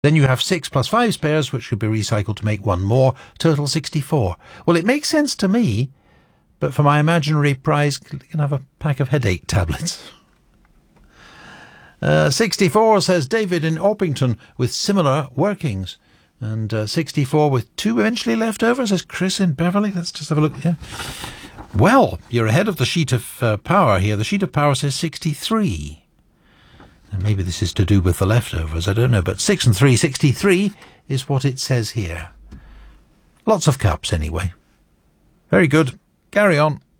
Then you have 6 plus 5 spares, which should be recycled to make one more, total 64. Well, it makes sense to me, but for my imaginary prize, you can have a pack of headache tablets. 64 says David in Orpington with similar workings. And 64 with 2 eventually left over, says Chris in Beverley. Let's just have a look here. Well, you're ahead of the sheet of power here. The sheet of power says 63. And maybe this is to do with the leftovers, I don't know. But 6 and 3, 63 is what it says here. Lots of cups anyway. Very good. Carry on.